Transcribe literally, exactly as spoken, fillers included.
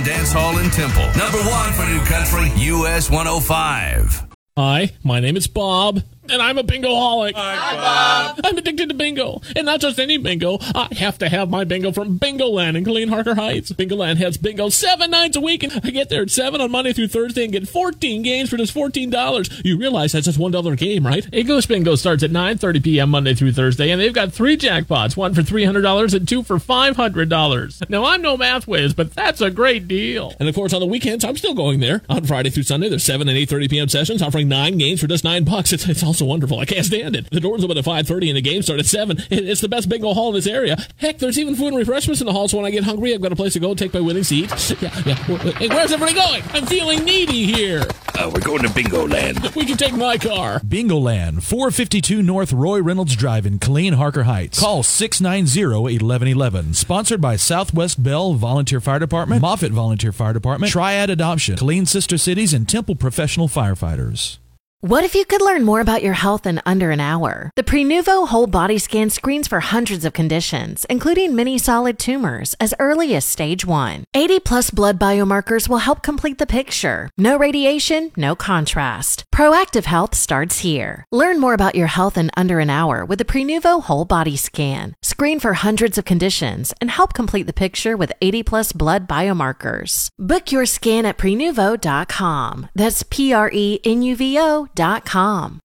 and Dance Hall in Temple. Number one for New Country, U S one oh five. Hi, my name is Bob, and I'm a bingo-holic. Hi, Bob. I'm addicted to bingo, and not just any bingo. I have to have my bingo from Bingoland in Killeen Harker Heights. Bingoland has bingo seven nights a week, and I get there at seven on Monday through Thursday and get fourteen games for just fourteen dollars. You realize that's just one dollar a game, right? A Goose Bingo starts at nine thirty p.m. Monday through Thursday, and they've got three jackpots, one for three hundred dollars and two for five hundred dollars. Now, I'm no math whiz, but that's a great deal. And, of course, on the weekends, I'm still going there. On Friday through Sunday, there's seven and eight thirty p.m. sessions offering nine games for just nine bucks. It's, it's also wonderful. I can't stand it. The doors open at five thirty and the games start at seven. It's the best bingo hall in this area. Heck, there's even food and refreshments in the hall, so when I get hungry, I've got a place to go and take my winning seat. Yeah, yeah. Hey, where's everybody going? I'm feeling needy here. Uh, we're going to Bingo Land. We can take my car. Bingo Land, four fifty-two North Roy Reynolds Drive in Killeen Harker Heights. Call six nine zero, one one one one. Sponsored by Southwest Bell Volunteer Fire Department, Moffett Volunteer Fire Department, Triad Adoption, Killeen Sister Cities, and Temple Professional Firefighters. What if you could learn more about your health in under an hour? The Prenuvo Whole Body Scan screens for hundreds of conditions, including many solid tumors, as early as stage one. eighty plus blood biomarkers will help complete the picture. No radiation, no contrast. Proactive health starts here. Learn more about your health in under an hour with the Prenuvo Whole Body Scan. Screen for hundreds of conditions and help complete the picture with eighty plus blood biomarkers. Book your scan at prenuvo dot com. That's P R E N U V O dot com.